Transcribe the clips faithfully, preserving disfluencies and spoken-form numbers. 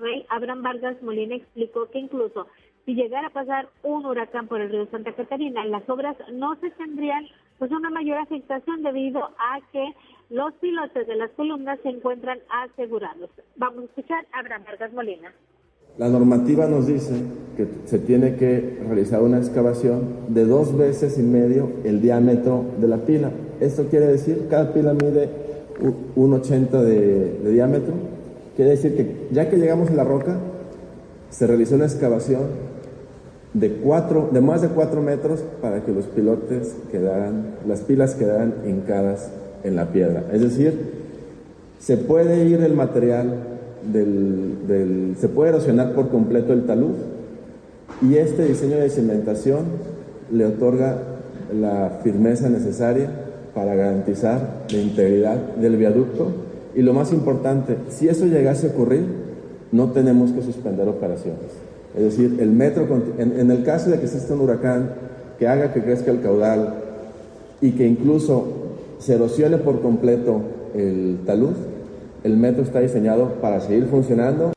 Monterrey, Abraham Vargas Molina, explicó que incluso si llegara a pasar un huracán por el río Santa Catarina, las obras no se tendrían pues una mayor afectación debido a que los pilotes de las columnas se encuentran asegurados. Vamos a escuchar a Abraham Vargas Molina. La normativa nos dice que se tiene que realizar una excavación de dos veces y medio el diámetro de la pila. Esto quiere decir, cada pila mide un ochenta de, de diámetro. Quiere decir que ya que llegamos a la roca, se realizó una excavación de cuatro, de más de cuatro metros para que los pilotes quedaran, las pilas quedaran hincadas en la piedra. Es decir, se puede ir el material Del, del, se puede erosionar por completo el talud y este diseño de cimentación le otorga la firmeza necesaria para garantizar la integridad del viaducto y lo más importante, si eso llegase a ocurrir, no tenemos que suspender operaciones. Es decir, el metro, en, en el caso de que exista un huracán que haga que crezca el caudal y que incluso se erosione por completo el talud, el metro está diseñado para seguir funcionando.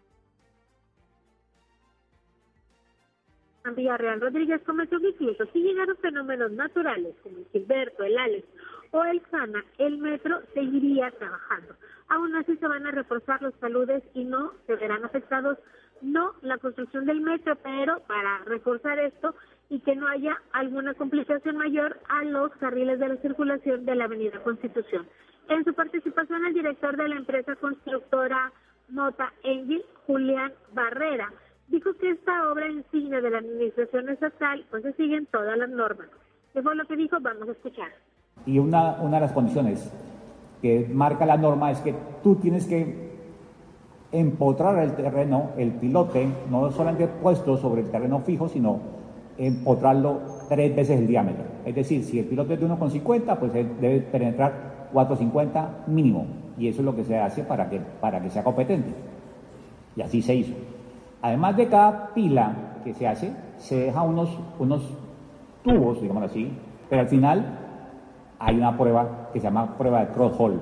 Villarreal Rodríguez comentó que incluso si llegaron fenómenos naturales como el Gilberto, el Alex o el Sana, el metro seguiría trabajando. Aún así se van a reforzar los taludes y no se verán afectados, no la construcción del metro, pero para reforzar esto y que no haya alguna complicación mayor a los carriles de la circulación de la Avenida Constitución. En su participación, el director de la empresa constructora Nota Engine, Julián Barrera, dijo que esta obra insignia de la administración estatal, pues se siguen todas las normas. ¿Qué fue lo que dijo? Vamos a escuchar. Y una, una de las condiciones que marca la norma es que tú tienes que empotrar el terreno, el pilote, no solamente puesto sobre el terreno fijo, sino empotrarlo tres veces el diámetro. Es decir, si el pilote es de uno coma cincuenta, pues él debe penetrar cuatro coma cincuenta mínimo, y eso es lo que se hace para que, para que sea competente. Y así se hizo. Además de cada pila que se hace, se deja unos, unos tubos, digamos así, pero al final hay una prueba que se llama prueba de cross-hole.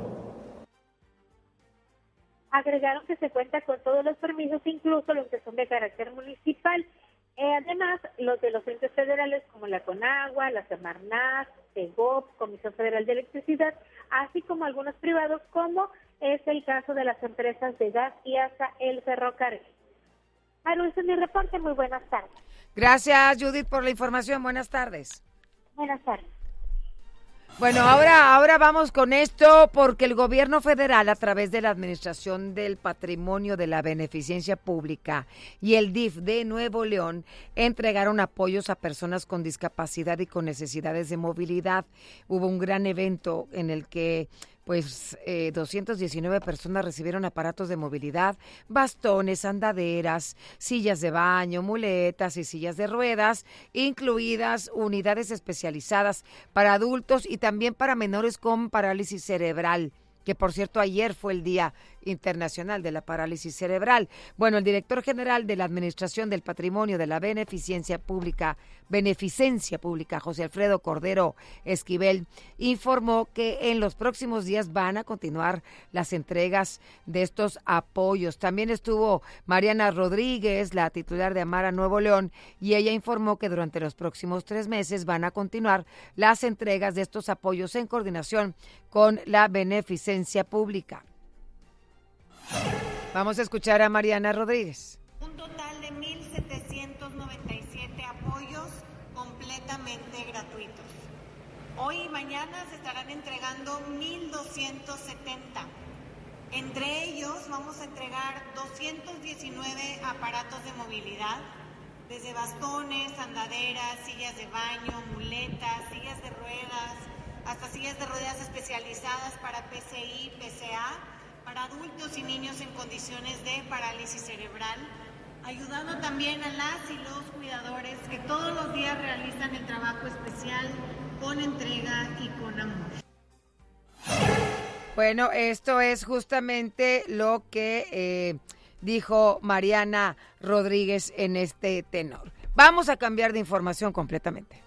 Agregaron que se cuenta con todos los permisos, incluso los que son de carácter municipal. Eh, además, los de los entes federales como la CONAGUA, la Semarnat, Segov, Comisión Federal de Electricidad, así como algunos privados, como es el caso de las empresas de gas y hasta el ferrocarril. Maru, ese es mi reporte. Muy buenas tardes. Gracias, Judith, por la información. Buenas tardes. Buenas tardes. Bueno, ahora, ahora vamos con esto porque el gobierno federal, a través de la Administración del Patrimonio de la Beneficencia Pública y el D I F de Nuevo León, entregaron apoyos a personas con discapacidad y con necesidades de movilidad. Hubo un gran evento en el que pues eh, doscientas diecinueve personas recibieron aparatos de movilidad, bastones, andaderas, sillas de baño, muletas y sillas de ruedas, incluidas unidades especializadas para adultos y también para menores con parálisis cerebral, que por cierto ayer fue el Día Internacional de la Parálisis Cerebral. Bueno, el director general de la Administración del Patrimonio de la Beneficencia Pública, Beneficencia Pública, José Alfredo Cordero Esquivel, informó que en los próximos días van a continuar las entregas de estos apoyos. También estuvo Mariana Rodríguez, la titular de Amara Nuevo León, y ella informó que durante los próximos tres meses van a continuar las entregas de estos apoyos en coordinación con la Beneficencia Pública. Vamos a escuchar a Mariana Rodríguez. Un total de mil setecientos noventa y siete apoyos completamente gratuitos. Hoy y mañana se estarán entregando mil doscientos setenta. Entre ellos vamos a entregar doscientos diecinueve aparatos de movilidad, desde bastones, andaderas, sillas de baño, muletas, sillas de ruedas, hasta sillas de ruedas especializadas para P C I, P C A, para adultos y niños en condiciones de parálisis cerebral, ayudando también a las y los cuidadores que todos los días realizan el trabajo especial con entrega y con amor. Bueno, esto es justamente lo que eh, dijo Mariana Rodríguez en este tenor. Vamos a cambiar de información completamente.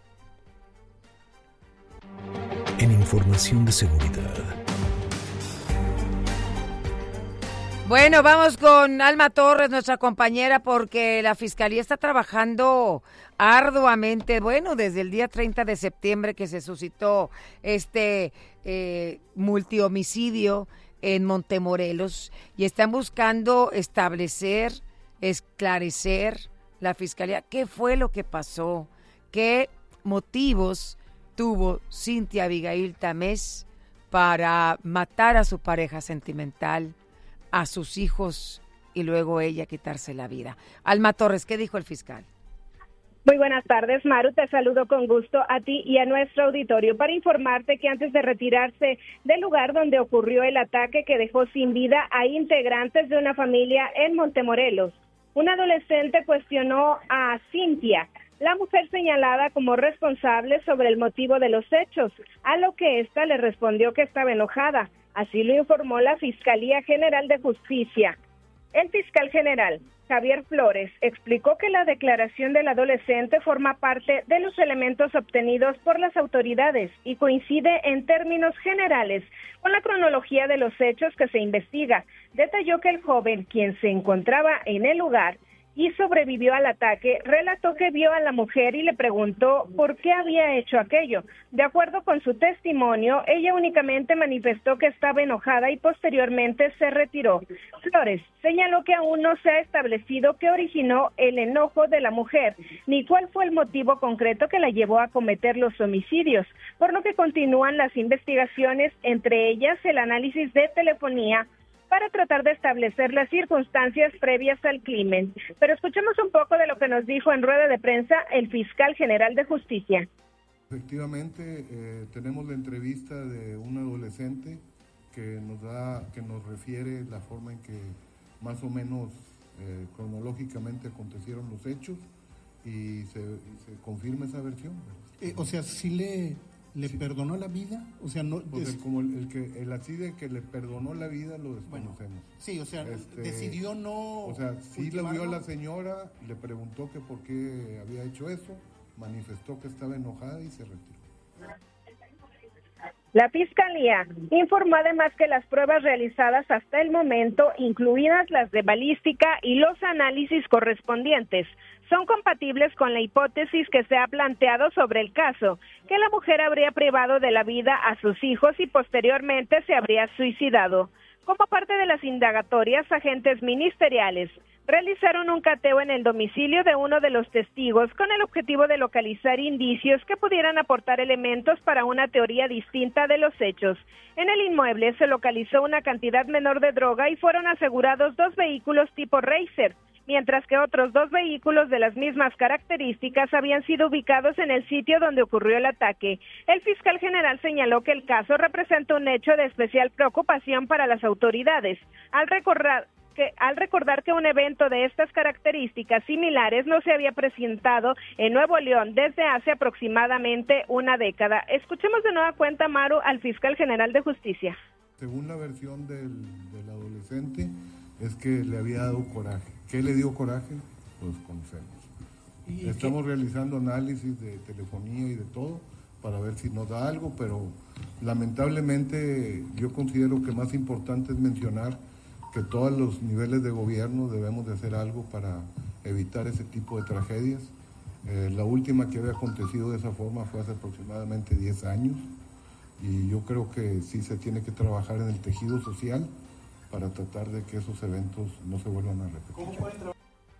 En información de seguridad. Bueno, vamos con Alma Torres, nuestra compañera, porque la Fiscalía está trabajando arduamente, bueno, desde el día treinta de septiembre que se suscitó este eh, multihomicidio en Montemorelos, y están buscando establecer, esclarecer la Fiscalía qué fue lo que pasó, qué motivos tuvo Cintia Abigail Tamés para matar a su pareja sentimental, a sus hijos y luego ella quitarse la vida. Alma Torres, ¿qué dijo el fiscal? Muy buenas tardes, Maru, te saludo con gusto a ti y a nuestro auditorio para informarte que antes de retirarse del lugar donde ocurrió el ataque que dejó sin vida a integrantes de una familia en Montemorelos, un adolescente cuestionó a Cintia, la mujer señalada como responsable, sobre el motivo de los hechos, a lo que ésta le respondió que estaba enojada. Así lo informó la Fiscalía General de Justicia. El fiscal general, Javier Flores, explicó que la declaración del adolescente forma parte de los elementos obtenidos por las autoridades y coincide en términos generales con la cronología de los hechos que se investiga. Detalló que el joven, quien se encontraba en el lugar y sobrevivió al ataque, relató que vio a la mujer y le preguntó por qué había hecho aquello. De acuerdo con su testimonio, ella únicamente manifestó que estaba enojada y posteriormente se retiró. Flores señaló que aún no se ha establecido qué originó el enojo de la mujer, ni cuál fue el motivo concreto que la llevó a cometer los homicidios, por lo que continúan las investigaciones, entre ellas el análisis de telefonía, para tratar de establecer las circunstancias previas al crimen. Pero escuchemos un poco de lo que nos dijo en rueda de prensa el fiscal general de Justicia. Efectivamente, eh, tenemos la entrevista de un adolescente que nos da, que nos refiere la forma en que más o menos eh, cronológicamente acontecieron los hechos y se, y se confirma esa versión. Eh, o sea, ¿sí le... ¿Le sí. perdonó la vida? O sea, no... Pues des... el, como el, el que el así de que le perdonó la vida lo desconocemos. Bueno, sí, o sea, este, decidió no... O sea, sí lo vio la señora, le preguntó que por qué había hecho eso, manifestó que estaba enojada y se retiró. La Fiscalía informó además que las pruebas realizadas hasta el momento, incluidas las de balística y los análisis correspondientes, son compatibles con la hipótesis que se ha planteado sobre el caso, que la mujer habría privado de la vida a sus hijos y posteriormente se habría suicidado. Como parte de las indagatorias, agentes ministeriales realizaron un cateo en el domicilio de uno de los testigos con el objetivo de localizar indicios que pudieran aportar elementos para una teoría distinta de los hechos. En el inmueble se localizó una cantidad menor de droga y fueron asegurados dos vehículos tipo Racer, mientras que otros dos vehículos de las mismas características habían sido ubicados en el sitio donde ocurrió el ataque. El fiscal general señaló que el caso representa un hecho de especial preocupación para las autoridades, al recordar que al recordar que un evento de estas características similares no se había presentado en Nuevo León desde hace aproximadamente una década. Escuchemos de nueva cuenta, Maru, al fiscal general de Justicia. Según la versión del, del adolescente, es que le había dado coraje. ¿Qué le dio coraje? Pues conocemos. Estamos qué? realizando análisis de telefonía y de todo para ver si nos da algo, pero lamentablemente yo considero que más importante es mencionar que todos los niveles de gobierno debemos de hacer algo para evitar ese tipo de tragedias. Eh, la última que había acontecido de esa forma fue hace aproximadamente diez años y yo creo que sí se tiene que trabajar en el tejido social para tratar de que esos eventos no se vuelvan a repetir.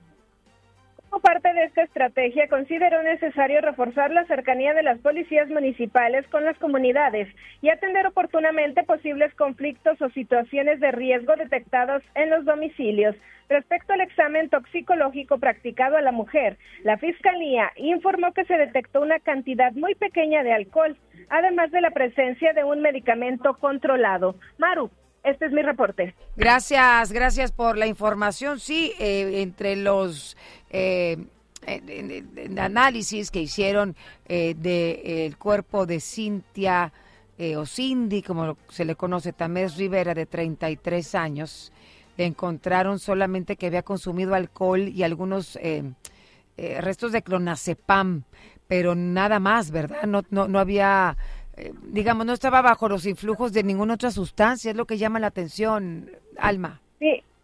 Como parte de esta estrategia, consideró necesario reforzar la cercanía de las policías municipales con las comunidades y atender oportunamente posibles conflictos o situaciones de riesgo detectados en los domicilios. Respecto al examen toxicológico practicado a la mujer, la Fiscalía informó que se detectó una cantidad muy pequeña de alcohol, además de la presencia de un medicamento controlado. Maru, este es mi reporte. Gracias, gracias por la información. Sí, eh, entre los eh, en, en, en análisis que hicieron eh, del cuerpo de Cintia eh, o Cindy, como se le conoce, Tamés Rivera, de treinta y tres años, encontraron solamente que había consumido alcohol y algunos eh, eh, restos de clonazepam, pero nada más, ¿verdad? No, no, no había... Eh, digamos, no estaba bajo los influjos de ninguna otra sustancia, es lo que llama la atención, Alma. Sí,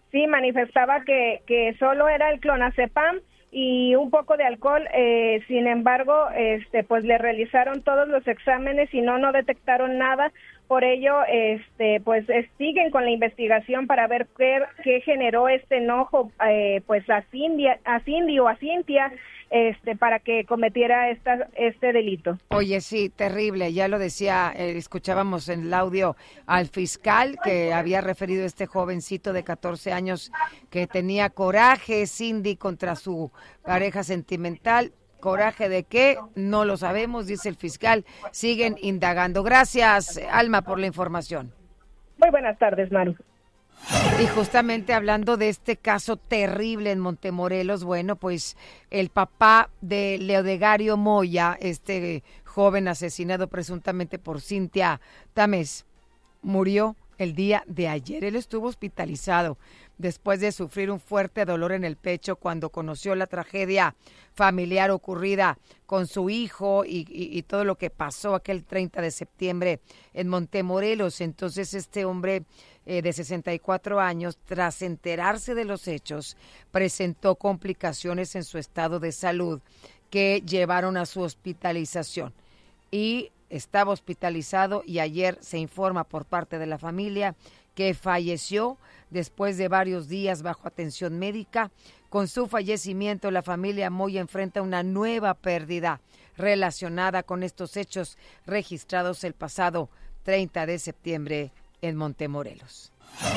Sí, manifestaba que, que solo era el clonazepam y un poco de alcohol, eh, sin embargo, este, pues le realizaron todos los exámenes y no, no detectaron nada. Por ello, este, pues eh, siguen con la investigación para ver qué, qué generó este enojo, eh, pues a Cindy, a Cindy o a Cintia, este, para que cometiera esta, este delito. Oye, sí, terrible. Ya lo decía, eh, escuchábamos en el audio al fiscal que había referido a este jovencito de catorce años que tenía coraje, Cindy, contra su pareja sentimental. ¿Coraje de qué? No lo sabemos, dice el fiscal. Siguen indagando. Gracias, Alma, por la información. Muy buenas tardes, Maru. Y justamente hablando de este caso terrible en Montemorelos, bueno, pues el papá de Leodegario Moya, este joven asesinado presuntamente por Cintia Tamés, murió el día de ayer. Él estuvo hospitalizado después de sufrir un fuerte dolor en el pecho cuando conoció la tragedia familiar ocurrida con su hijo y, y, y todo lo que pasó aquel treinta de septiembre en Montemorelos. Entonces este hombre eh, de sesenta y cuatro años, tras enterarse de los hechos, presentó complicaciones en su estado de salud que llevaron a su hospitalización. Y estaba hospitalizado y ayer se informa por parte de la familia que falleció después de varios días bajo atención médica. Con su fallecimiento, la familia Moya enfrenta una nueva pérdida relacionada con estos hechos registrados el pasado treinta de septiembre en Montemorelos.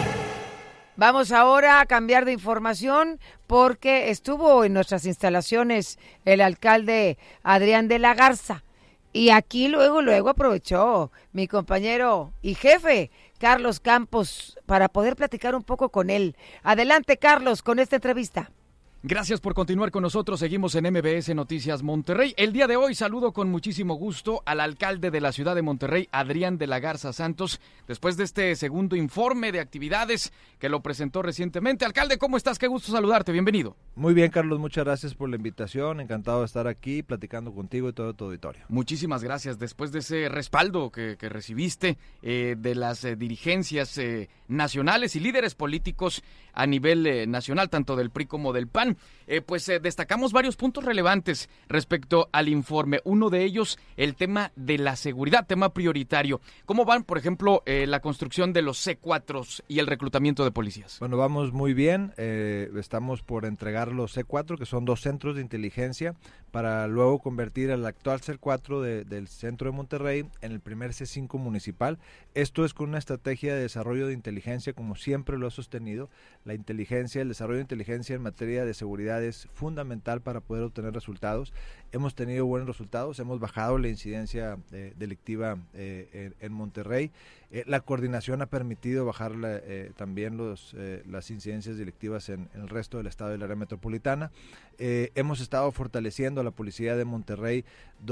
Vamos ahora a cambiar de información porque estuvo en nuestras instalaciones el alcalde Adrián de la Garza. Y aquí luego, luego aprovechó mi compañero y jefe, Carlos Campos, para poder platicar un poco con él. Adelante, Carlos, con esta entrevista. Gracias por continuar con nosotros. Seguimos en M B S Noticias Monterrey. El día de hoy saludo con muchísimo gusto al alcalde de la ciudad de Monterrey, Adrián de la Garza Santos, después de este segundo informe de actividades que lo presentó recientemente. Alcalde, ¿cómo estás? Qué gusto saludarte. Bienvenido. Muy bien, Carlos. Muchas gracias por la invitación. Encantado de estar aquí platicando contigo y todo tu auditorio. Muchísimas gracias. Después de ese respaldo que, que recibiste eh, de las eh, dirigencias eh, nacionales y líderes políticos a nivel eh, nacional, tanto del P R I como del P A N, Eh, pues eh, destacamos varios puntos relevantes respecto al informe. Uno de ellos, el tema de la seguridad, tema prioritario. ¿Cómo van, por ejemplo, eh, la construcción de los C cuatro y el reclutamiento de policías? Bueno, vamos muy bien. Eh, estamos por entregar los C cuatro, que son dos centros de inteligencia, para luego convertir el actual C cuatro de, del centro de Monterrey en el primer C cinco municipal. Esto es con una estrategia de desarrollo de inteligencia, como siempre lo he sostenido. La inteligencia, el desarrollo de inteligencia en materia de seguridad es fundamental para poder obtener resultados. Hemos tenido buenos resultados, hemos bajado la incidencia eh, delictiva eh, en, en Monterrey. Eh, la coordinación ha permitido bajar la, eh, también los, eh, las incidencias delictivas en, en el resto del estado del área metropolitana. Eh, hemos estado fortaleciendo a la policía de Monterrey,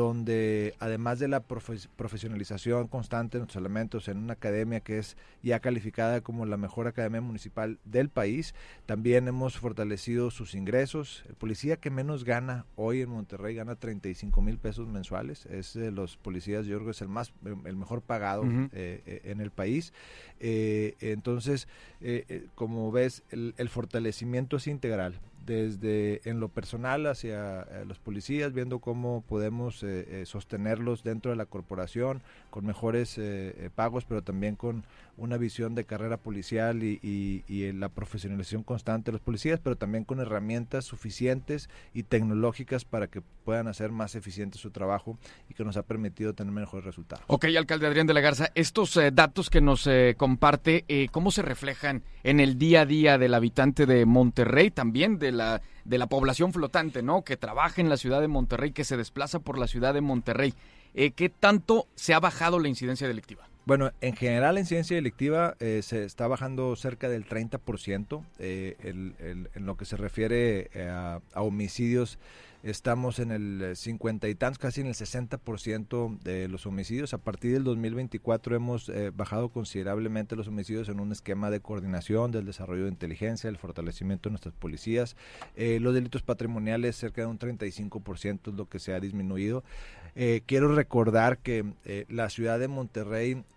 donde además de la profe- profesionalización constante de nuestros elementos en una academia que es ya calificada como la mejor academia municipal del país, también hemos fortalecido sus ingresos. El policía que menos gana hoy en Monterrey gana treinta y cinco mil pesos mensuales. Es de los policías, yo creo que es el más, el mejor pagado uh-huh. eh, eh, en el país. Eh, entonces, eh, eh, como ves, el, el fortalecimiento es integral, desde en lo personal hacia eh, los policías, viendo cómo podemos eh, eh, sostenerlos dentro de la corporación con mejores eh, eh, pagos, pero también con una visión de carrera policial y, y, y la profesionalización constante de los policías, pero también con herramientas suficientes y tecnológicas para que puedan hacer más eficiente su trabajo y que nos ha permitido tener mejores resultados. Ok, alcalde Adrián de la Garza, estos eh, datos que nos eh, comparte, eh, ¿cómo se reflejan en el día a día del habitante de Monterrey, también de la, de la población flotante, ¿no?, que trabaja en la ciudad de Monterrey, que se desplaza por la ciudad de Monterrey? Eh, ¿Qué tanto se ha bajado la incidencia delictiva? Bueno, en general la incidencia delictiva eh, se está bajando cerca del treinta por ciento. Eh, el, el, en lo que se refiere a, a homicidios, estamos en el cincuenta y tantos, casi en el sesenta por ciento de los homicidios. A partir del dos mil veinticuatro hemos eh, bajado considerablemente los homicidios en un esquema de coordinación del desarrollo de inteligencia, el fortalecimiento de nuestras policías. Eh, los delitos patrimoniales, cerca de un treinta y cinco por ciento es lo que se ha disminuido. Eh, quiero recordar que eh, la ciudad de Monterrey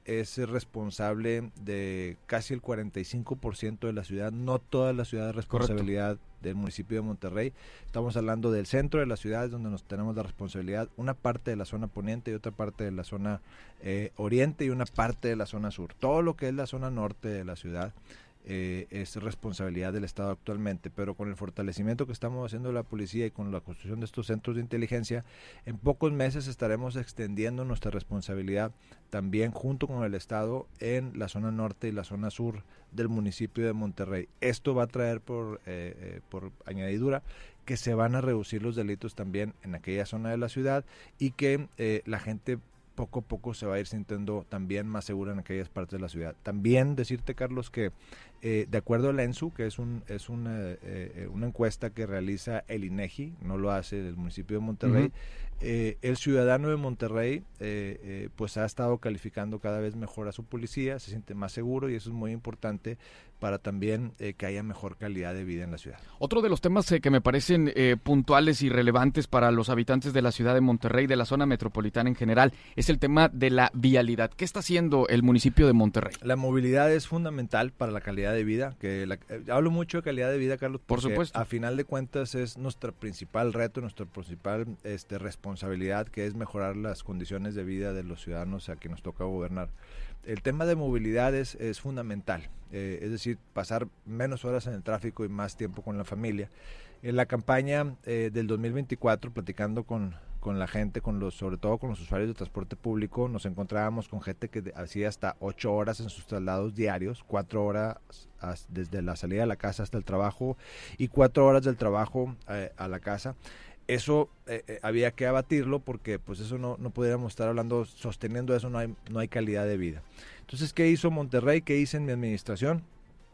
es responsable de casi el cuarenta y cinco por ciento de la ciudad, no toda la ciudad es responsabilidad Correcto. Del municipio de Monterrey. Estamos hablando del centro de la ciudad, donde nos tenemos la responsabilidad, una parte de la zona poniente y otra parte de la zona eh, oriente y una parte de la zona sur. Todo lo que es la zona norte de la ciudad Eh, es responsabilidad del Estado actualmente, pero con el fortalecimiento que estamos haciendo de la policía y con la construcción de estos centros de inteligencia, en pocos meses estaremos extendiendo nuestra responsabilidad también junto con el Estado en la zona norte y la zona sur del municipio de Monterrey. Esto va a traer por, eh, eh, por añadidura que se van a reducir los delitos también en aquella zona de la ciudad y que eh, la gente poco a poco se va a ir sintiendo también más segura en aquellas partes de la ciudad. También decirte, Carlos, que eh, de acuerdo a la ENSU, que es un es una, eh, una encuesta que realiza el INEGI, no lo hace el municipio de Monterrey, uh-huh. eh, el ciudadano de Monterrey eh, eh, pues ha estado calificando cada vez mejor a su policía, se siente más seguro y eso es muy importante para también eh, que haya mejor calidad de vida en la ciudad. Otro de los temas eh, que me parecen eh, puntuales y relevantes para los habitantes de la ciudad de Monterrey, de la zona metropolitana en general, es el tema de la vialidad. ¿Qué está haciendo el municipio de Monterrey? La movilidad es fundamental para la calidad de vida. Que la, eh, hablo mucho de calidad de vida, Carlos, porque por supuesto. A final de cuentas es nuestro principal reto, nuestra principal este, responsabilidad, que es mejorar las condiciones de vida de los ciudadanos a quienes nos toca gobernar. El tema de movilidad es, es fundamental, eh, es decir, pasar menos horas en el tráfico y más tiempo con la familia. En la campaña eh, del dos mil veinticuatro, platicando con, con la gente, con los, sobre todo con los usuarios de transporte público, nos encontrábamos con gente que hacía hasta ocho horas en sus traslados diarios, cuatro horas desde la salida de la casa hasta el trabajo y cuatro horas del trabajo eh, a la casa. Eso eh, eh, había que abatirlo porque pues eso no, no pudiéramos estar hablando, sosteniendo eso no hay, no hay calidad de vida. Entonces, ¿qué hizo Monterrey? ¿Qué hice en mi administración?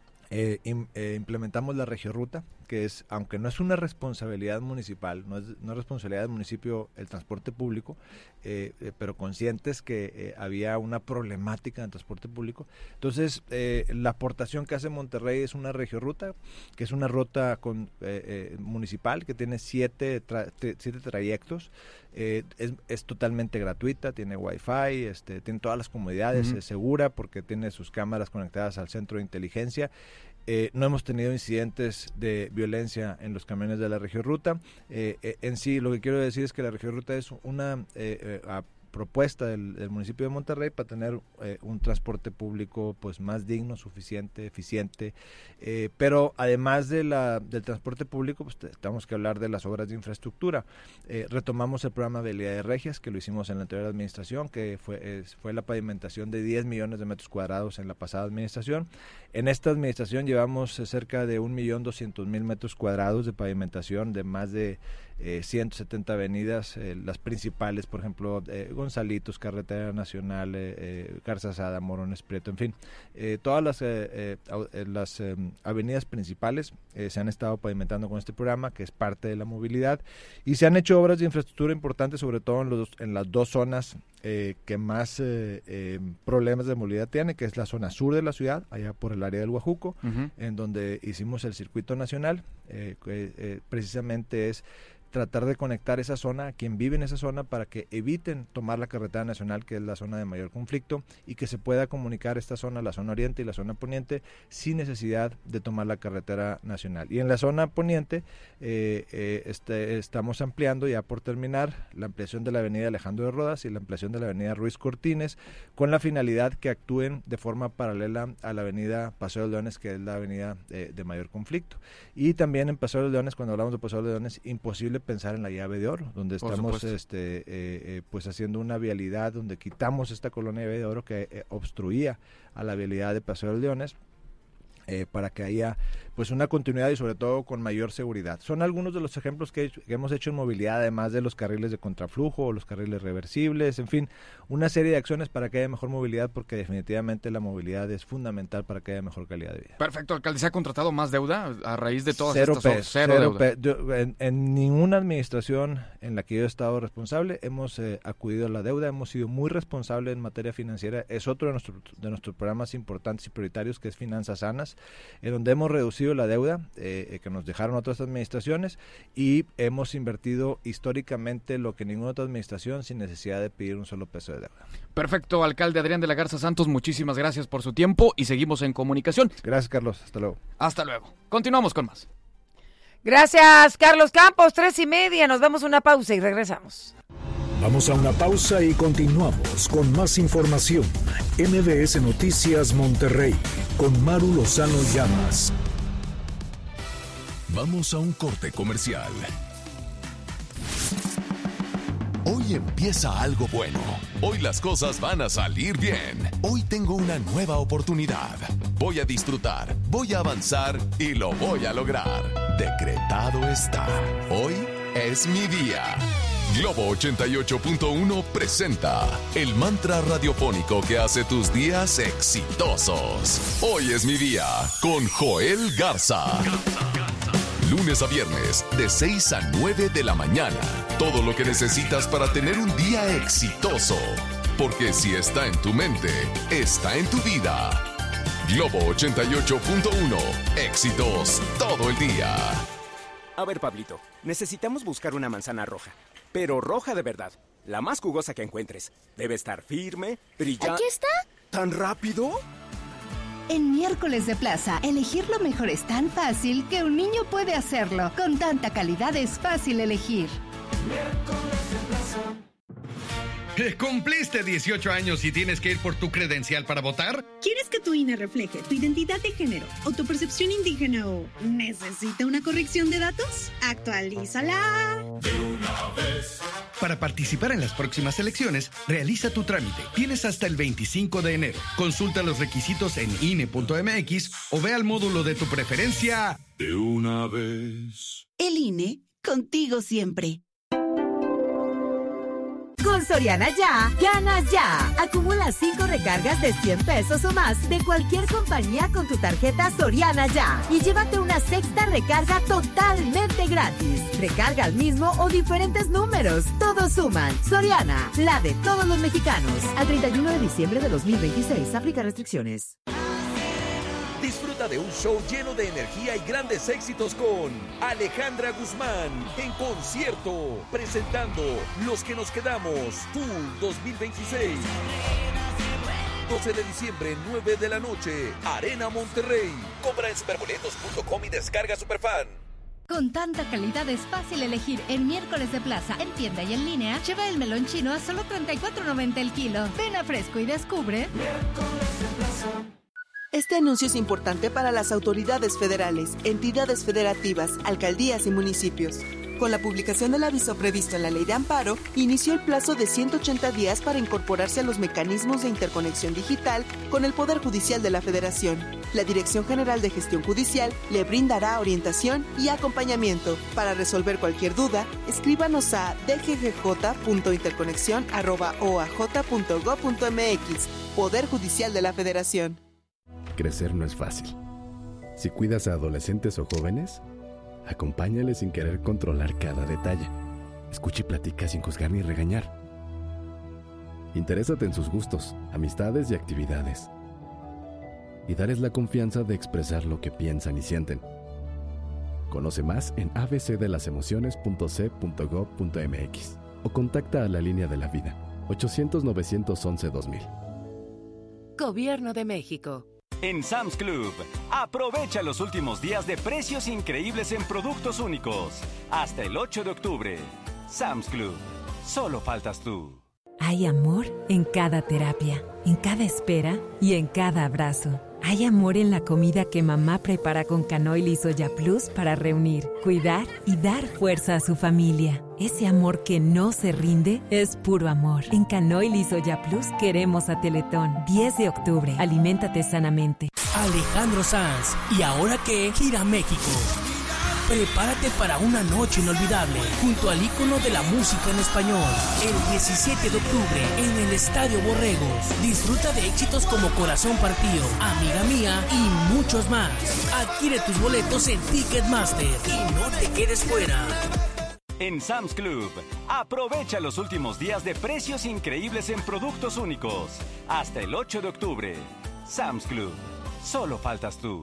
Eh, im, eh, implementamos la regiorruta, que es, aunque no es una responsabilidad municipal, no es, no es responsabilidad del municipio el transporte público, eh, eh, pero conscientes que eh, había una problemática en el transporte público. Entonces, eh, la aportación que hace Monterrey es una regiorruta, que es una ruta con, eh, eh, municipal que tiene siete, tra siete trayectos, eh, es, es totalmente gratuita, tiene wifi, este, tiene todas las comodidades, uh-huh. es segura porque tiene sus cámaras conectadas al centro de inteligencia. Eh, no hemos tenido incidentes de violencia en los camiones de la regiorruta. Eh, eh, en sí, lo que quiero decir es que la regiorruta es una eh, eh, propuesta del, del municipio de Monterrey para tener eh, un transporte público pues más digno, suficiente, eficiente, eh, pero además de la, del transporte público pues tenemos que hablar de las obras de infraestructura. Eh, retomamos el programa Vialidades Regias, que lo hicimos en la anterior administración, que fue, es, fue la pavimentación de diez millones de metros cuadrados en la pasada administración. En esta administración llevamos eh, cerca de un millón doscientos mil metros cuadrados de pavimentación de más de eh, ciento setenta avenidas, eh, las principales, por ejemplo, eh, Gonzalitos, Carretera Nacional, eh, eh, Garzazada, Morones Prieto, en fin, eh, todas las, eh, eh, las eh, avenidas principales eh, se han estado pavimentando con este programa, que es parte de la movilidad, y se han hecho obras de infraestructura importantes, sobre todo en, los, en las dos zonas eh, que más eh, eh, problemas de movilidad tiene, que es la zona sur de la ciudad, allá por el área del Guajuco, uh-huh. en donde hicimos el circuito nacional, eh, que eh, precisamente es tratar de conectar esa zona a quien vive en esa zona para que eviten tomar la carretera nacional, que es la zona de mayor conflicto, y que se pueda comunicar esta zona, la zona oriente y la zona poniente, sin necesidad de tomar la carretera nacional. Y en la zona poniente eh, eh, este, estamos ampliando, ya por terminar, la ampliación de la avenida Alejandro de Rodas y la ampliación de la avenida Ruiz Cortines, con la finalidad que actúen de forma paralela a la avenida Paseo de Leones, que es la avenida eh, de mayor conflicto. Y también en Paseo de Leones, cuando hablamos de Paseo de Leones, imposible pensar en la llave de oro, donde estamos este, eh, eh, pues haciendo una vialidad donde quitamos esta colonia llave de oro que eh, obstruía a la vialidad de Paseo de Leones, eh, para que haya pues una continuidad y sobre todo con mayor seguridad. Son algunos de los ejemplos que, que hemos hecho en movilidad, además de los carriles de contraflujo o los carriles reversibles, en fin, una serie de acciones para que haya mejor movilidad, porque definitivamente la movilidad es fundamental para que haya mejor calidad de vida. Perfecto, alcalde, ¿se ha contratado más deuda a raíz de todas cero estas P, obras? Cero, cero deuda. P. Yo, en, en ninguna administración en la que yo he estado responsable hemos eh, acudido a la deuda, hemos sido muy responsables en materia financiera. Es otro de, nuestro, de nuestros programas importantes y prioritarios, que es Finanzas Sanas, en donde hemos reducido reconstruido la deuda eh, que nos dejaron otras administraciones y hemos invertido históricamente lo que ninguna otra administración sin necesidad de pedir un solo peso de deuda. Perfecto, alcalde Adrián de la Garza Santos, muchísimas gracias por su tiempo y seguimos en comunicación. Gracias, Carlos, hasta luego. Hasta luego. Continuamos con más. Gracias, Carlos Campos, tres y media, nos damos una pausa y regresamos. Vamos a una pausa y continuamos con más información. M B S Noticias Monterrey, con Maru Lozano Llamas. Vamos a un corte comercial. Hoy empieza algo bueno. Hoy las cosas van a salir bien. Hoy tengo una nueva oportunidad. Voy a disfrutar, voy a avanzar y lo voy a lograr. Decretado está. Hoy es mi día. Globo ochenta y ocho punto uno presenta el mantra radiofónico que hace tus días exitosos. Hoy es mi día con Joel Garza. Lunes a viernes de seis a nueve de la mañana. Todo lo que necesitas para tener un día exitoso. Porque si está en tu mente, está en tu vida. Globo ochenta y ocho punto uno. Éxitos todo el día. A ver, Pablito, necesitamos buscar una manzana roja. Pero roja de verdad, la más jugosa que encuentres. Debe estar firme, brillante. ¿Aquí está? ¿Tan rápido? En Miércoles de Plaza, elegir lo mejor es tan fácil que un niño puede hacerlo. Con tanta calidad es fácil elegir. Miércoles de Plaza. ¿Cumpliste dieciocho años y tienes que ir por tu credencial para votar? ¿Quieres que tu I N E refleje tu identidad de género o tu percepción indígena o necesita una corrección de datos? ¡Actualízala! De una vez. Para participar en las próximas elecciones, realiza tu trámite. Tienes hasta el veinticinco de enero. Consulta los requisitos en I N E punto M X o ve al módulo de tu preferencia. De una vez. El I N E, contigo siempre. Con Soriana Ya, ganas ya. Acumula cinco recargas de cien pesos o más de cualquier compañía con tu tarjeta Soriana Ya y llévate una sexta recarga totalmente gratis. Recarga al mismo o diferentes números. Todos suman. Soriana, la de todos los mexicanos. Al treinta y uno de diciembre de dos mil veintiséis. Aplica restricciones. Disfruta de un show lleno de energía y grandes éxitos con Alejandra Guzmán en concierto, presentando Los que nos quedamos, Tour dos mil veintiséis. doce de diciembre, nueve de la noche, Arena Monterrey. Compra en superboletos punto com y descarga Superfan. Con tanta calidad es fácil elegir en Miércoles de Plaza, en tienda y en línea. Lleva el melón chino a solo treinta y cuatro noventa el kilo. Ven a Fresco y descubre Miércoles de Plaza. Este anuncio es importante para las autoridades federales, entidades federativas, alcaldías y municipios. Con la publicación del aviso previsto en la Ley de Amparo, inició el plazo de ciento ochenta días para incorporarse a los mecanismos de interconexión digital con el Poder Judicial de la Federación. La Dirección General de Gestión Judicial le brindará orientación y acompañamiento. Para resolver cualquier duda, escríbanos a d g g j punto interconexión arroba o a j punto gob punto m x. Poder Judicial de la Federación. Crecer no es fácil. Si cuidas a adolescentes o jóvenes, acompáñales sin querer controlar cada detalle. Escucha y platica sin juzgar ni regañar. Interésate en sus gustos, amistades y actividades. Y darles la confianza de expresar lo que piensan y sienten. Conoce más en a b c de las emociones punto c punto gob punto m x o contacta a la línea de la vida ochocientos novecientos once dos mil. Gobierno de México. En Sam's Club, aprovecha los últimos días de precios increíbles en productos únicos. Hasta el ocho de octubre. Sam's Club. Solo faltas tú. Hay amor en cada terapia, en cada espera y en cada abrazo. Hay amor en la comida que mamá prepara con canoil y soya plus para reunir, cuidar y dar fuerza a su familia. Ese amor que no se rinde es puro amor. En canoil y soya plus queremos a Teletón. diez de octubre. Aliméntate sanamente. Alejandro Sanz. ¿Y ahora qué? Gira México. Prepárate para una noche inolvidable junto al ícono de la música en español. El diecisiete de octubre en el Estadio Borregos. Disfruta de éxitos como Corazón Partido, Amiga Mía y muchos más. Adquiere tus boletos en Ticketmaster y no te quedes fuera. En Sam's Club, aprovecha los últimos días de precios increíbles en productos únicos. Hasta el ocho de octubre. Sam's Club. Solo faltas tú.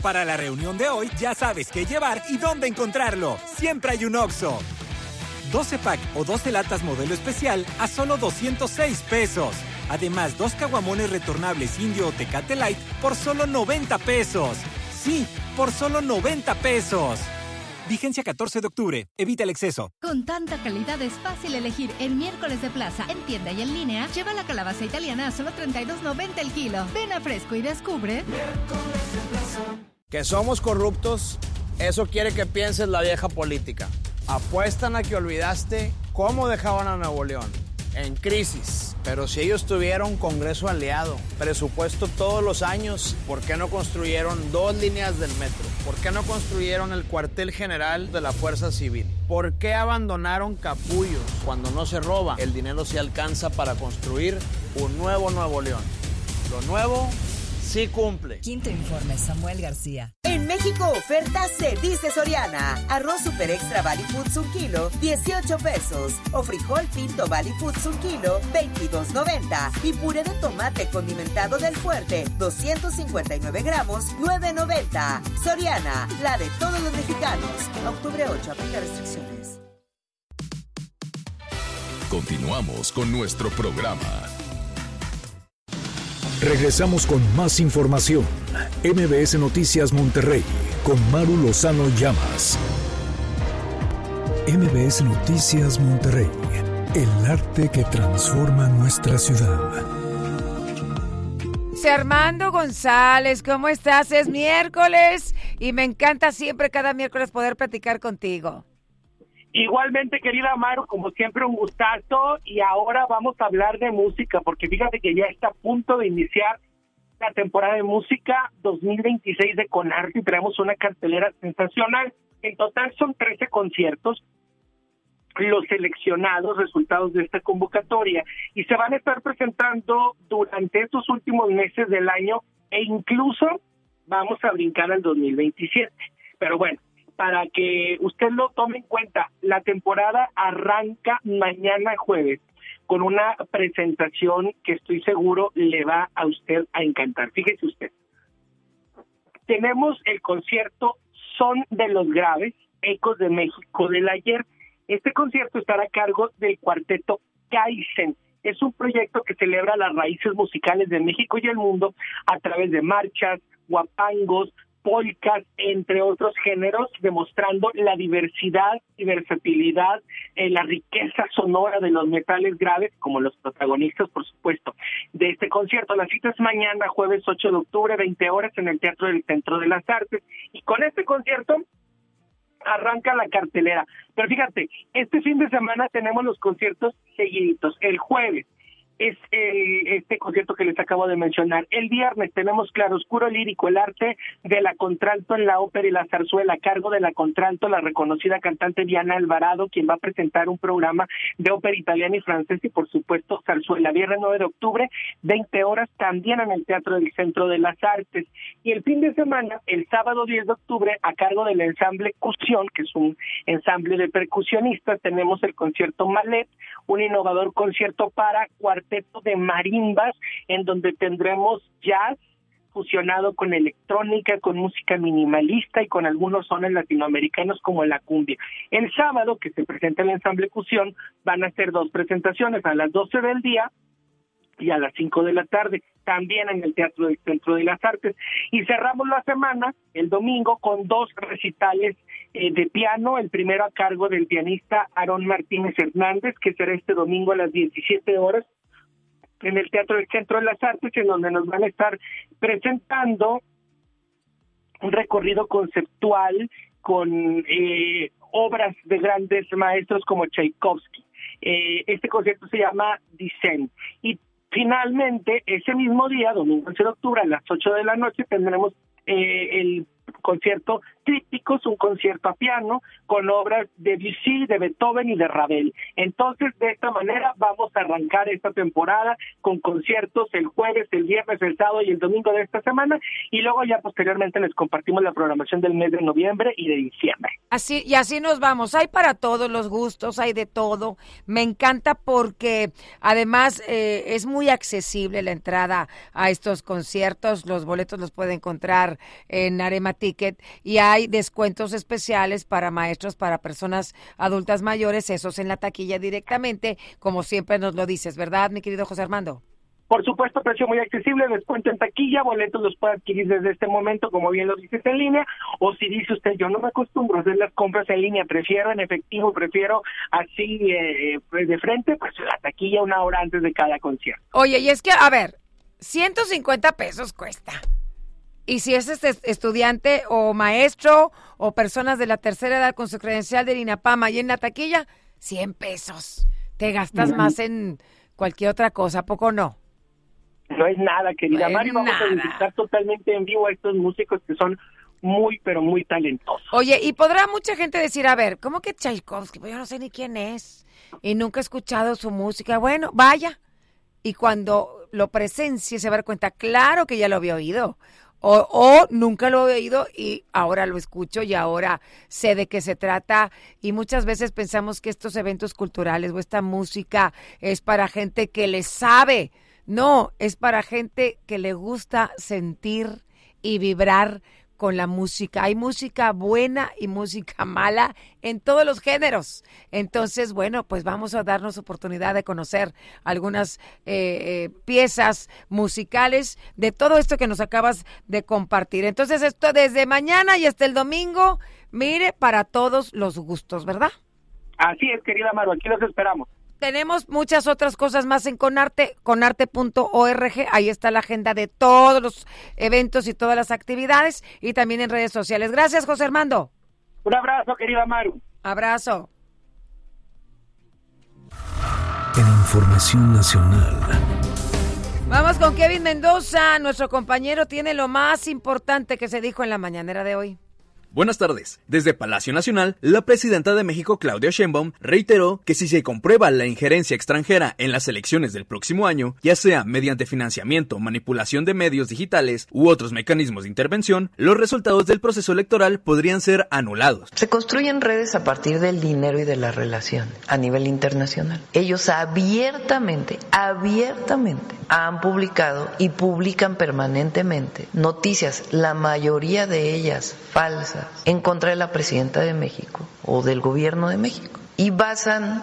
Para la reunión de hoy, ya sabes qué llevar y dónde encontrarlo. Siempre hay un Oxxo. doce pack o doce latas modelo especial a solo doscientos seis pesos. Además, dos caguamones retornables Indio o Tecate Light por solo noventa pesos. Sí, por solo noventa pesos. Vigencia catorce de octubre. Evita el exceso. Con tanta calidad es fácil elegir el miércoles de plaza. En tienda y en línea, lleva la calabaza italiana a solo treinta y dos noventa el kilo. Ven a Fresco y descubre. Que somos corruptos, eso quiere que pienses la vieja política. Apuestan a que olvidaste cómo dejaban a Nuevo León. En crisis. Pero si ellos tuvieron Congreso aliado, presupuesto todos los años, ¿por qué no construyeron dos líneas del metro? ¿Por qué no construyeron el cuartel general de la Fuerza Civil? ¿Por qué abandonaron capullos? Cuando no se roba, el dinero se alcanza para construir un nuevo Nuevo León. Lo nuevo sí cumple. Quinto informe, Samuel García. En México, oferta se dice Soriana. Arroz Super Extra Valley Foods un kilo, dieciocho pesos. O frijol pinto Valley Foods un kilo, veintidós noventa. Y puré de tomate condimentado del Fuerte, doscientos cincuenta y nueve gramos, nueve noventa. Soriana, la de todos los mexicanos. Octubre ocho, aplica restricciones. Continuamos con nuestro programa. Regresamos con más información. M B S Noticias Monterrey con Maru Lozano Llamas. M B S Noticias Monterrey, el arte que transforma nuestra ciudad. Armando González, ¿cómo estás? Es miércoles y me encanta siempre cada miércoles poder platicar contigo. Igualmente, querida Maru, como siempre un gustazo, y ahora vamos a hablar de música, porque fíjate que ya está a punto de iniciar la temporada de música dos mil veintiséis de Conarte y traemos una cartelera sensacional. En total son trece conciertos, los seleccionados, resultados de esta convocatoria, y se van a estar presentando durante estos últimos meses del año, e incluso vamos a brincar al dos mil veintisiete. Pero bueno, para que usted lo tome en cuenta, la temporada arranca mañana jueves con una presentación que estoy seguro le va a usted a encantar. Fíjese usted, tenemos el concierto Son de los Graves, Ecos de México del Ayer. Este concierto estará a cargo del cuarteto Kaizen. Es un proyecto que celebra las raíces musicales de México y el mundo a través de marchas, guapangos, polcas, entre otros géneros, demostrando la diversidad y versatilidad, eh, la riqueza sonora de los metales graves, como los protagonistas, por supuesto, de este concierto. La cita es mañana, jueves ocho de octubre, veinte horas, en el Teatro del Centro de las Artes, y con este concierto arranca la cartelera. Pero fíjate, este fin de semana tenemos los conciertos seguiditos. El jueves es el, este concierto que les acabo de mencionar. El viernes tenemos Claroscuro Lírico, el arte de la contralto en la ópera y la zarzuela, a cargo de la contralto, la reconocida cantante Diana Alvarado, quien va a presentar un programa de ópera italiana y francesa y, por supuesto, zarzuela. Viernes nueve de octubre, veinte horas, también en el Teatro del Centro de las Artes. Y el fin de semana, el sábado diez de octubre, a cargo del ensamble Cusión, que es un ensamble de percusionistas, tenemos el concierto Malet, un innovador concierto para cuarteto de marimbas, en donde tendremos jazz fusionado con electrónica, con música minimalista y con algunos sones latinoamericanos como la cumbia. El sábado, que se presenta el ensamble Fusión, van a ser dos presentaciones, a las doce del día y a las cinco de la tarde, también en el Teatro del Centro de las Artes. Y cerramos la semana, el domingo, con dos recitales eh, de piano, el primero a cargo del pianista Aarón Martínez Hernández, que será este domingo a las diecisiete horas, en el Teatro del Centro de las Artes, en donde nos van a estar presentando un recorrido conceptual con eh, obras de grandes maestros como Tchaikovsky. Eh, este concierto se llama Dicen. Y finalmente, ese mismo día, domingo once de octubre, a las ocho de la noche, tendremos eh, el concierto trípticos, un concierto a piano con obras de Debussy, de Beethoven y de Ravel. Entonces, de esta manera vamos a arrancar esta temporada con conciertos el jueves, el viernes, el sábado y el domingo de esta semana, y luego ya posteriormente les compartimos la programación del mes de noviembre y de diciembre. Así, y así nos vamos. Hay para todos los gustos, hay de todo. Me encanta porque además eh, es muy accesible la entrada a estos conciertos. Los boletos los puede encontrar en Arema Ticket y hay descuentos especiales para maestros, para personas adultas mayores, esos en la taquilla directamente, como siempre nos lo dices, ¿verdad, mi querido José Armando? Por supuesto, precio muy accesible, descuento en taquilla, boletos los puede adquirir desde este momento, como bien lo dices, en línea, o si dice usted, yo no me acostumbro a hacer las compras en línea, prefiero en efectivo, prefiero así eh, de frente, pues la taquilla una hora antes de cada concierto. Oye, y es que, a ver, ciento cincuenta pesos cuesta. Y si es este estudiante o maestro o personas de la tercera edad con su credencial del INAPAM y en la taquilla, cien pesos. Te gastas mm. más en cualquier otra cosa, ¿a poco no? No es nada, querida no Mari, vamos nada. a visitar totalmente en vivo a estos músicos que son muy, pero muy talentosos. Oye, y podrá mucha gente decir, a ver, ¿cómo que Tchaikovsky? Pues yo no sé ni quién es y nunca he escuchado su música. Bueno, vaya. Y cuando lo presencie se va a dar cuenta, claro que ya lo había oído. O, o nunca lo he oído y ahora lo escucho y ahora sé de qué se trata. Y muchas veces pensamos que estos eventos culturales o esta música es para gente que le sabe. No, es para gente que le gusta sentir y vibrar con la música. Hay música buena y música mala en todos los géneros. Entonces, bueno, pues vamos a darnos oportunidad de conocer algunas eh, eh, piezas musicales de todo esto que nos acabas de compartir. Entonces, esto desde mañana y hasta el domingo, mire, para todos los gustos, ¿verdad? Así es, querida Maru, aquí los esperamos. Tenemos muchas otras cosas más en Conarte, conarte punto org. Ahí está la agenda de todos los eventos y todas las actividades y también en redes sociales. Gracias, José Armando. Un abrazo, querida Maru. Abrazo. En Información Nacional. Vamos con Kevin Mendoza. Nuestro compañero tiene lo más importante que se dijo en la mañanera de hoy. Buenas tardes. Desde Palacio Nacional, la presidenta de México, Claudia Sheinbaum, reiteró que si se comprueba la injerencia extranjera en las elecciones del próximo año, ya sea mediante financiamiento, manipulación de medios digitales u otros mecanismos de intervención, los resultados del proceso electoral podrían ser anulados. Se construyen redes a partir del dinero y de la relación a nivel internacional. Ellos abiertamente, abiertamente han publicado y publican permanentemente noticias, la mayoría de ellas falsas, en contra de la presidenta de México o del gobierno de México. Y basan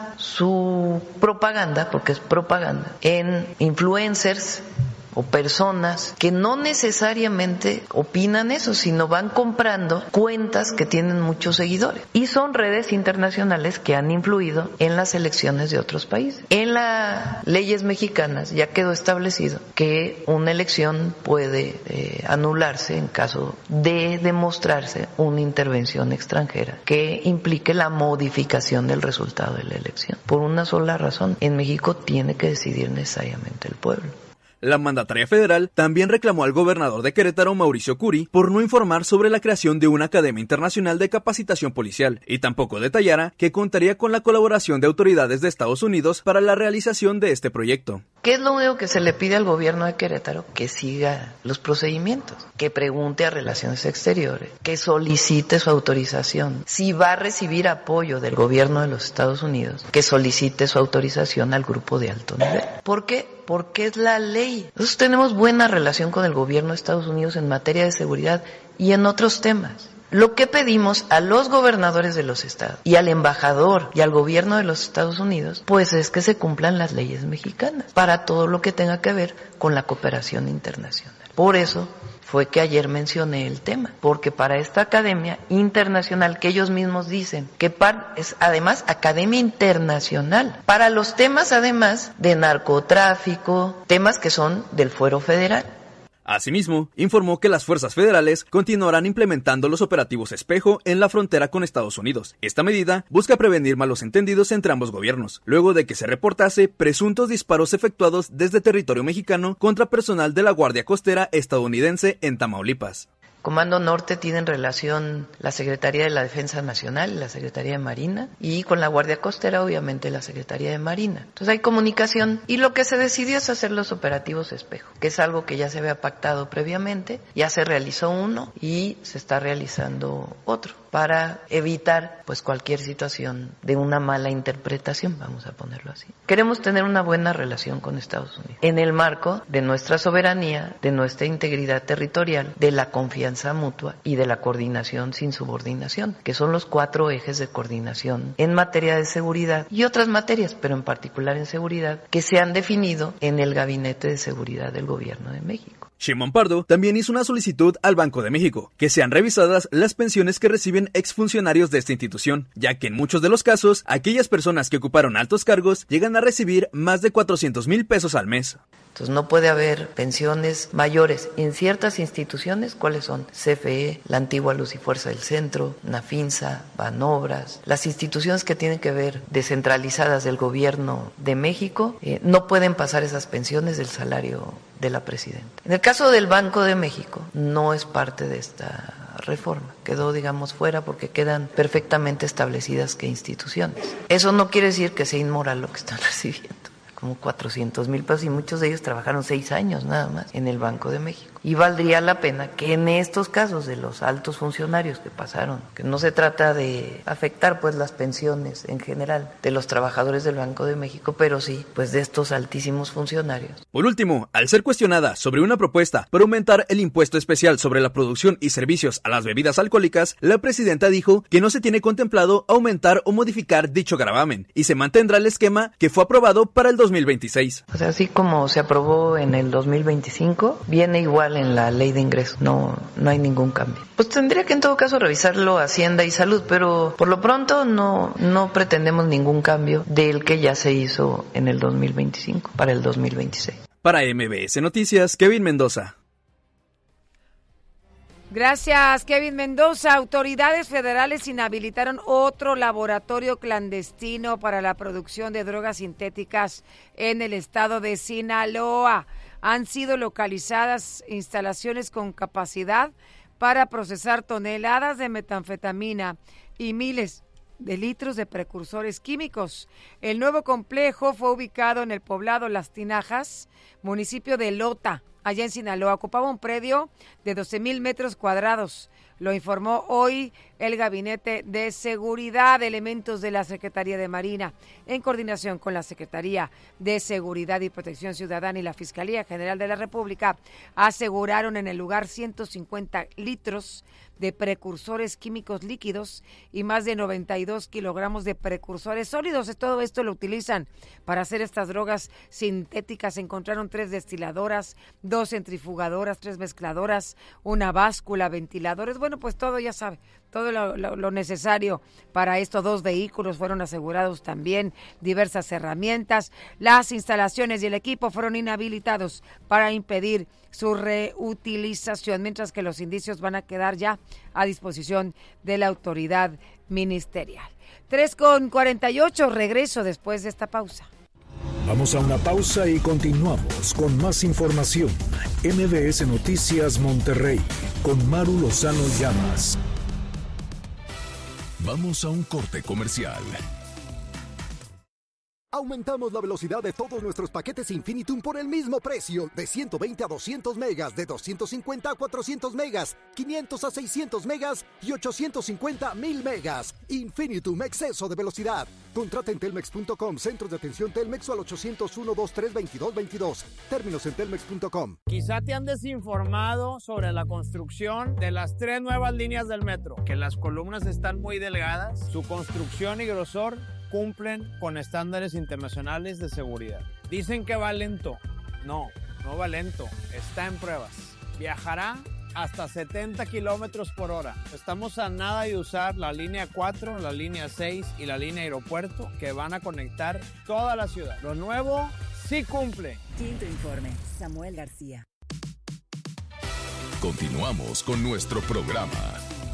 su propaganda, porque es propaganda, en influencers o personas que no necesariamente opinan eso, sino van comprando cuentas que tienen muchos seguidores. Y son redes internacionales que han influido en las elecciones de otros países. En las leyes mexicanas ya quedó establecido que una elección puede eh, anularse en caso de demostrarse una intervención extranjera que implique la modificación del resultado de la elección. Por una sola razón, en México tiene que decidir necesariamente el pueblo. La mandataria federal también reclamó al gobernador de Querétaro, Mauricio Curi, por no informar sobre la creación de una Academia Internacional de Capacitación Policial y tampoco detallara que contaría con la colaboración de autoridades de Estados Unidos para la realización de este proyecto. ¿Qué es lo único que se le pide al gobierno de Querétaro? Que siga los procedimientos, que pregunte a Relaciones Exteriores, que solicite su autorización. Si va a recibir apoyo del gobierno de los Estados Unidos, que solicite su autorización al grupo de alto nivel. ¿Por qué? Porque es la ley. Nosotros tenemos buena relación con el gobierno de Estados Unidos en materia de seguridad y en otros temas. Lo que pedimos a los gobernadores de los estados y al embajador y al gobierno de los Estados Unidos, pues es que se cumplan las leyes mexicanas para todo lo que tenga que ver con la cooperación internacional. Por eso fue que ayer mencioné el tema, porque para esta academia internacional que ellos mismos dicen que es además academia internacional para los temas además de narcotráfico, temas que son del fuero federal. Asimismo, informó que las fuerzas federales continuarán implementando los operativos Espejo en la frontera con Estados Unidos. Esta medida busca prevenir malos entendidos entre ambos gobiernos, luego de que se reportase presuntos disparos efectuados desde territorio mexicano contra personal de la Guardia Costera estadounidense en Tamaulipas. Comando Norte tienen relación la Secretaría de la Defensa Nacional, la Secretaría de Marina, y con la Guardia Costera, obviamente, la Secretaría de Marina. Entonces hay comunicación y lo que se decidió es hacer los operativos espejo, que es algo que ya se había pactado previamente, ya se realizó uno y se está realizando otro para evitar pues cualquier situación de una mala interpretación, vamos a ponerlo así. Queremos tener una buena relación con Estados Unidos en el marco de nuestra soberanía, de nuestra integridad territorial, de la confianza mutua y de la coordinación sin subordinación, que son los cuatro ejes de coordinación en materia de seguridad y otras materias, pero en particular en seguridad, que se han definido en el Gabinete de Seguridad del Gobierno de México. Sheinbaum Pardo también hizo una solicitud al Banco de México, que sean revisadas las pensiones que reciben exfuncionarios de esta institución, ya que en muchos de los casos, aquellas personas que ocuparon altos cargos llegan a recibir más de cuatrocientos mil pesos al mes. Entonces no puede haber pensiones mayores en ciertas instituciones. ¿Cuáles son? C F E, la antigua Luz y Fuerza del Centro, Nafinsa, Banobras, las instituciones que tienen que ver descentralizadas del Gobierno de México, eh, no pueden pasar esas pensiones del salario de la presidenta. En el caso del Banco de México, no es parte de esta reforma, quedó, digamos, fuera porque quedan perfectamente establecidas qué instituciones. Eso no quiere decir que sea inmoral lo que están recibiendo, como cuatrocientos mil pesos, y muchos de ellos trabajaron seis años nada más en el Banco de México. Y valdría la pena que en estos casos de los altos funcionarios que pasaron, que no se trata de afectar pues las pensiones en general de los trabajadores del Banco de México, pero sí pues de estos altísimos funcionarios. Por último, al ser cuestionada sobre una propuesta para aumentar el impuesto especial sobre la producción y servicios a las bebidas alcohólicas, la presidenta dijo que no se tiene contemplado aumentar o modificar dicho gravamen y se mantendrá el esquema que fue aprobado para el dos mil veintiséis. O sea, así como se aprobó en el dos mil veinticinco, viene igual en la ley de ingresos, no, no hay ningún cambio. Pues tendría que en todo caso revisarlo Hacienda y Salud, pero por lo pronto no, no pretendemos ningún cambio del que ya se hizo en el dos mil veinticinco para el dos mil veintiséis. Para M B S Noticias, Kevin Mendoza. Gracias, Kevin Mendoza. Autoridades federales inhabilitaron otro laboratorio clandestino para la producción de drogas sintéticas en el estado de Sinaloa. Han sido localizadas instalaciones con capacidad para procesar toneladas de metanfetamina y miles de litros de precursores químicos. El nuevo complejo fue ubicado en el poblado Las Tinajas, municipio de Lota, allá en Sinaloa. Ocupaba un predio de doce mil metros cuadrados. Lo informó hoy el Gabinete de Seguridad. Elementos de la Secretaría de Marina, en coordinación con la Secretaría de Seguridad y Protección Ciudadana y la Fiscalía General de la República, aseguraron en el lugar ciento cincuenta litros de precursores químicos líquidos y más de noventa y dos kilogramos de precursores sólidos. Todo esto lo utilizan para hacer estas drogas sintéticas. Se encontraron tres destiladoras, dos centrifugadoras, tres mezcladoras, una báscula, ventiladores. Bueno, pues todo, ya sabe, todo lo, lo, lo necesario para esto. Dos vehículos fueron asegurados también, diversas herramientas. Las instalaciones y el equipo fueron inhabilitados para impedir su reutilización, mientras que los indicios van a quedar ya a disposición de la autoridad ministerial. tres con cuarenta y ocho, regreso después de esta pausa. Vamos a una pausa y continuamos con más información. M B S Noticias Monterrey, con Maru Lozano Llamas. Vamos a un corte comercial. Aumentamos la velocidad de todos nuestros paquetes Infinitum por el mismo precio, de ciento veinte a doscientos megas, de doscientos cincuenta a cuatrocientos megas, quinientos a seiscientos megas y ochocientos cincuenta a mil megas. Infinitum, exceso de velocidad. Contrata en telmex punto com, centros de atención Telmex o al ochocientos uno, veintitrés, veintidós, veintidós. Términos en telmex punto com. Quizá te han desinformado sobre la construcción de las tres nuevas líneas del metro, que las columnas están muy delgadas, su construcción y grosor cumplen con estándares internacionales de seguridad. Dicen que va lento. No, no va lento. Está en pruebas. Viajará hasta setenta kilómetros por hora. Estamos a nada de usar la línea cuatro, la línea seis y la línea aeropuerto, que van a conectar toda la ciudad. Lo nuevo sí cumple. Quinto informe. Samuel García. Continuamos con nuestro programa.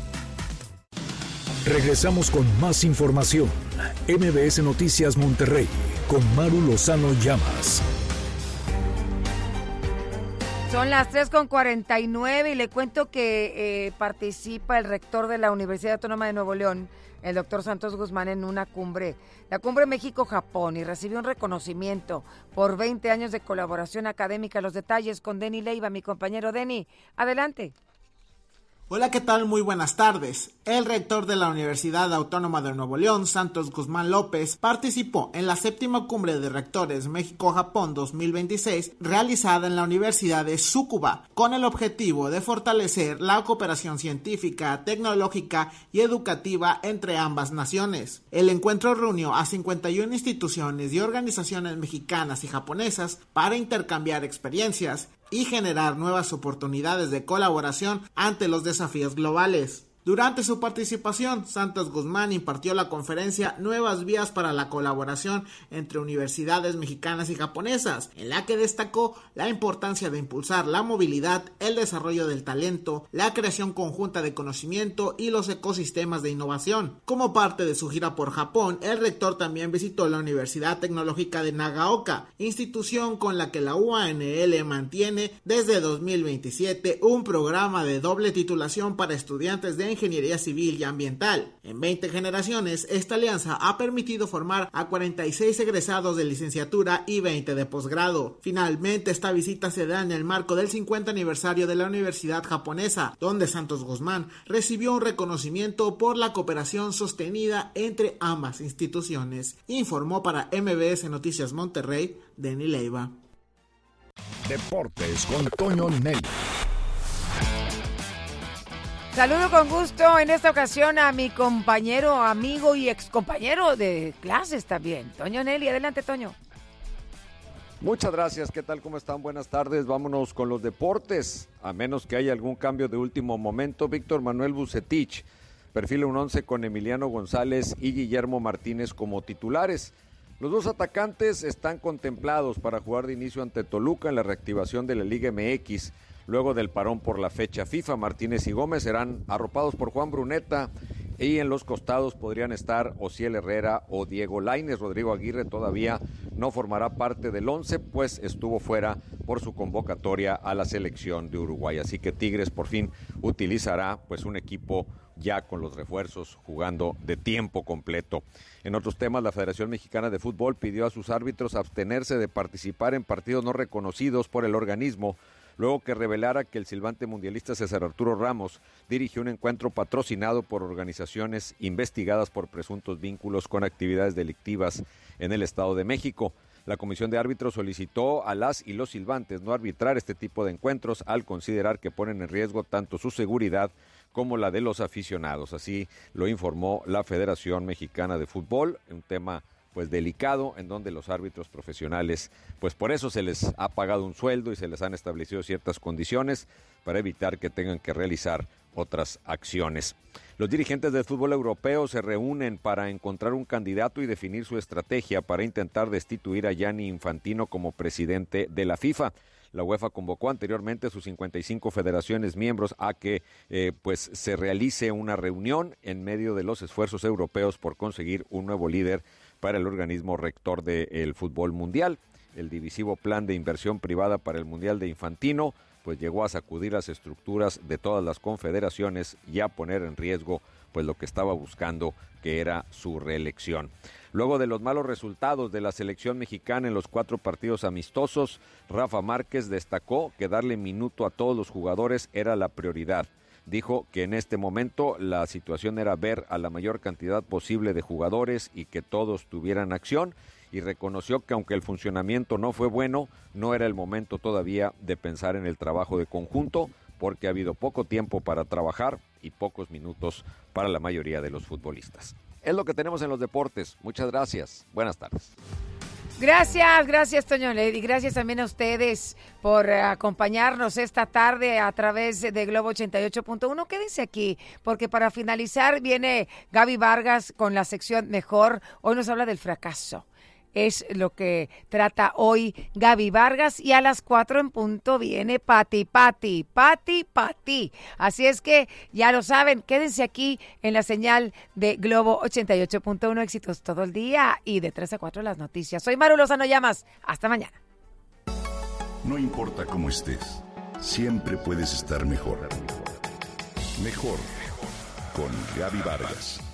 Regresamos con más información. M B S Noticias Monterrey, con Maru Lozano Llamas. Son las tres con cuarenta y nueve y le cuento que eh, participa el rector de la Universidad Autónoma de Nuevo León, el doctor Santos Guzmán, en una cumbre, la cumbre México-Japón, y recibió un reconocimiento por veinte años de colaboración académica. Los detalles con Denny Leiva, mi compañero. Denny, adelante. Hola, ¿qué tal? Muy buenas tardes. El rector de la Universidad Autónoma de Nuevo León, Santos Guzmán López, participó en la séptima cumbre de rectores México-Japón dos mil veintiséis, realizada en la Universidad de Tsukuba, con el objetivo de fortalecer la cooperación científica, tecnológica y educativa entre ambas naciones. El encuentro reunió a cincuenta y una instituciones y organizaciones mexicanas y japonesas para intercambiar experiencias y generar nuevas oportunidades de colaboración ante los desafíos globales. Durante su participación, Santos Guzmán impartió la conferencia Nuevas Vías para la Colaboración entre Universidades Mexicanas y Japonesas, en la que destacó la importancia de impulsar la movilidad, el desarrollo del talento, la creación conjunta de conocimiento y los ecosistemas de innovación. Como parte de su gira por Japón, el rector también visitó la Universidad Tecnológica de Nagaoka, institución con la que la U A N L mantiene desde dos mil veintisiete un programa de doble titulación para estudiantes de Ingeniería Civil y Ambiental. En veinte generaciones, esta alianza ha permitido formar a cuarenta y seis egresados de licenciatura y veinte de posgrado. Finalmente, esta visita se da en el marco del cincuenta aniversario de la Universidad Japonesa, donde Santos Guzmán recibió un reconocimiento por la cooperación sostenida entre ambas instituciones. Informó para M B S Noticias Monterrey, Denny Leiva. Deportes con Toño Nelly. Saludo con gusto en esta ocasión a mi compañero, amigo y excompañero de clases también, Toño Nelly. Adelante, Toño. Muchas gracias. ¿Qué tal? ¿Cómo están? Buenas tardes. Vámonos con los deportes. A menos que haya algún cambio de último momento, Víctor Manuel Vucetich perfila un once con Emiliano González y Guillermo Martínez como titulares. Los dos atacantes están contemplados para jugar de inicio ante Toluca en la reactivación de la Liga M X. Luego del parón por la fecha FIFA, Martínez y Gómez serán arropados por Juan Bruneta y en los costados podrían estar Ociel Herrera o Diego Lainez. Rodrigo Aguirre todavía no formará parte del once, pues estuvo fuera por su convocatoria a la selección de Uruguay. Así que Tigres por fin utilizará pues un equipo ya con los refuerzos jugando de tiempo completo. En otros temas, la Federación Mexicana de Fútbol pidió a sus árbitros abstenerse de participar en partidos no reconocidos por el organismo, luego que revelara que el silbante mundialista César Arturo Ramos dirigió un encuentro patrocinado por organizaciones investigadas por presuntos vínculos con actividades delictivas en el Estado de México. La Comisión de Árbitros solicitó a las y los silbantes no arbitrar este tipo de encuentros al considerar que ponen en riesgo tanto su seguridad como la de los aficionados. Así lo informó la Federación Mexicana de Fútbol, un tema pues delicado, en donde los árbitros profesionales, pues por eso se les ha pagado un sueldo y se les han establecido ciertas condiciones para evitar que tengan que realizar otras acciones. Los dirigentes del fútbol europeo se reúnen para encontrar un candidato y definir su estrategia para intentar destituir a Gianni Infantino como presidente de la FIFA. La UEFA convocó anteriormente a sus cincuenta y cinco federaciones miembros a que eh, pues se realice una reunión en medio de los esfuerzos europeos por conseguir un nuevo líder para el organismo rector del fútbol mundial. El divisivo plan de inversión privada para el Mundial de Infantino pues llegó a sacudir las estructuras de todas las confederaciones y a poner en riesgo pues lo que estaba buscando, que era su reelección. Luego de los malos resultados de la selección mexicana en los cuatro partidos amistosos, Rafa Márquez destacó que darle minuto a todos los jugadores era la prioridad. Dijo que en este momento la situación era ver a la mayor cantidad posible de jugadores y que todos tuvieran acción, y reconoció que aunque el funcionamiento no fue bueno, no era el momento todavía de pensar en el trabajo de conjunto, porque ha habido poco tiempo para trabajar y pocos minutos para la mayoría de los futbolistas. Es lo que tenemos en los deportes. Muchas gracias. Buenas tardes. Gracias, gracias Toño Nelly, gracias también a ustedes por acompañarnos esta tarde a través de Globo ochenta y ocho punto uno. Quédense aquí porque para finalizar viene Gaby Vargas con la sección Mejor. Hoy nos habla del fracaso. Es lo que trata hoy Gaby Vargas, y a las cuatro en punto viene Pati, Pati, Pati, Pati. Así es que ya lo saben, quédense aquí en la señal de Globo ochenta y ocho punto uno, éxitos todo el día y de tres a cuatro las noticias. Soy Maru Lozano Llamas, hasta mañana. No importa cómo estés, siempre puedes estar mejor. Mejor, con Gaby Vargas.